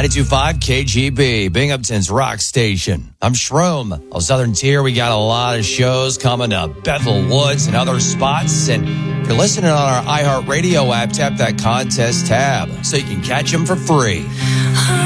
92.5 KGB, Binghamton's rock station. I'm Shroom. On Southern Tier, we got a lot of shows coming up. Bethel Woods and other spots. And if you're listening on our iHeartRadio app, tap that contest tab so you can catch them for free.